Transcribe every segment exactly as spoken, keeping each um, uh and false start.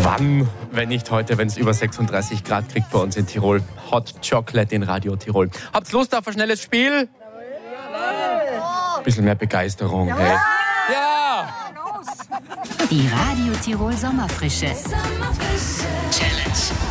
Wann, wenn nicht heute, wenn es über sechsunddreißig Grad kriegt bei uns in Tirol. Hot Chocolate in Radio Tirol. Habt ihr Lust auf ein schnelles Spiel? Ja. Ein bisschen mehr Begeisterung. Ja. Hey. Ja. Die Radio Tirol Sommerfrische. Challenge.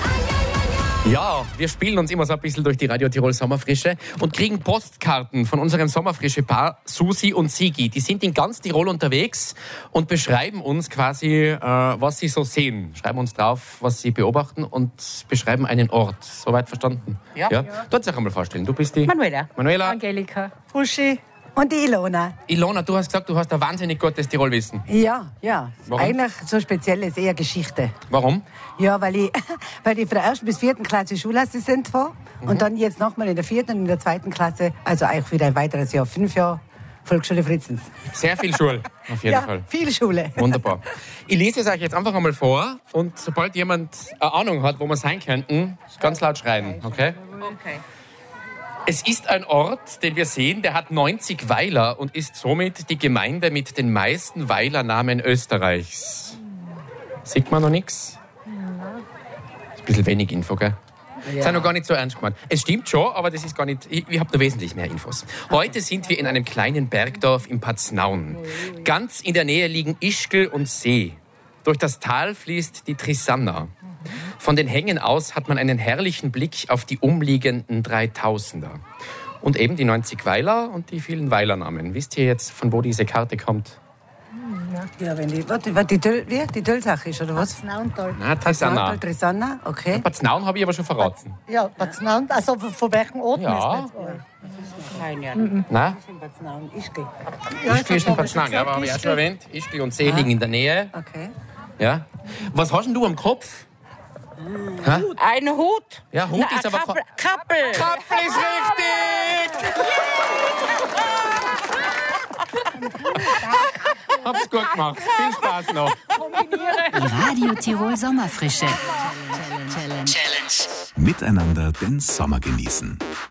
Ja, wir spielen uns immer so ein bisschen durch die Radio Tirol Sommerfrische und kriegen Postkarten von unserem Sommerfrische-Paar Susi und Sigi. Die sind in ganz Tirol unterwegs und beschreiben uns quasi, äh, was sie so sehen. Schreiben uns drauf, was sie beobachten und beschreiben einen Ort. Soweit verstanden? Ja. ja? Du kannst dich einmal vorstellen. Du bist die... Manuela. Manuela. Angelika. Uschi und die Ilona. Ilona, du hast gesagt, du hast ein wahnsinnig gutes Tirolwissen. Ja, ja. Warum? Eigentlich so speziell ist eher Geschichte. Warum? Ja, weil ich, weil ich von der ersten bis vierten Klasse Schulassistent war mhm. und dann jetzt nochmal in der vierten und in der zweiten Klasse, also eigentlich wieder ein weiteres Jahr, fünf Jahre Volksschule Fritzens. Sehr viel Schule, auf jeden ja, Fall. viel Schule. Wunderbar. Ich lese es euch jetzt einfach einmal vor und sobald jemand eine Ahnung hat, wo wir sein könnten, ganz laut schreien, okay? Okay. Es ist ein Ort, den wir sehen, der hat neunzig Weiler und ist somit die Gemeinde mit den meisten Weilernamen Österreichs. Sieht man noch nichts? Ist ein bisschen wenig Info, gell? Ja. Das ist noch gar nicht so ernst gemeint. Es stimmt schon, aber das ist gar nicht. Ich, ich habe noch wesentlich mehr Infos. Heute sind wir in einem kleinen Bergdorf im Paznaun. Ganz in der Nähe liegen Ischgl und See. Durch das Tal fließt die Trisanna. Von den Hängen aus hat man einen herrlichen Blick auf die umliegenden Dreitausender. Und eben die neunzig Weiler und die vielen Weilernamen. Wisst ihr jetzt, von wo diese Karte kommt? Ja, wenn die, warte, warte, die, Döll, wie? die Döllsache ist, oder was? Paznauntal. Na, Trisanna. Paznauntal, Trisanna, okay. Paznaun habe ich aber schon verraten. Ja, Paznaun, also von, von welchem Ort Ja. ist das? Keine Ahnung. Nein? Paznaun, Ischgl. Ischgl ist in Paznaun, ja, aber habe ich auch schon erwähnt. Ischgl und See liegen in der Nähe. Okay. Ja. Was hast denn du am Kopf? Ha? Ein Hut. Ja, Hut Na, ist aber... Kappel. Kappel. Kappel ist richtig! Hab's gut gemacht. Viel Spaß noch. Die Radio Tirol Sommerfrische. Challenge. Miteinander den Sommer genießen.